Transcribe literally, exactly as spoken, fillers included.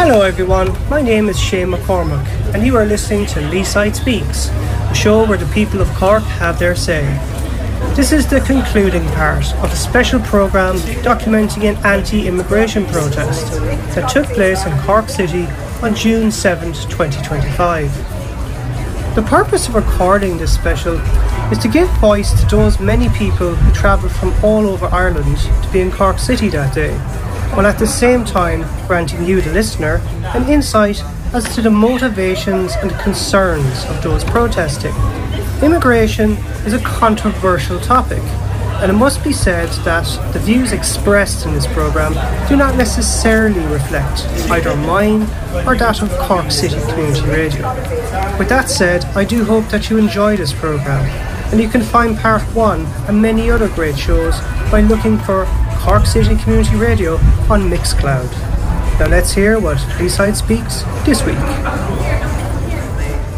Hello everyone, my name is Shane McCormack and you are listening to Leeside Speaks, a show where the people of Cork have their say. This is the concluding part of a special programme documenting an anti-immigration protest that took place in Cork City on June seventh, twenty twenty-five. The purpose of recording this special is to give voice to those many people who travelled from all over Ireland to be in Cork City that day, while at the same time granting you, the listener, an insight as to the motivations and concerns of those protesting. Immigration is a controversial topic, and it must be said that the views expressed in this programme do not necessarily reflect either mine or that of Cork City Community Radio. With that said, I do hope that you enjoy this programme, and you can find part one and many other great shows by looking for Cork City Community Radio on Mixcloud. Now let's hear what Leeside Speaks this week.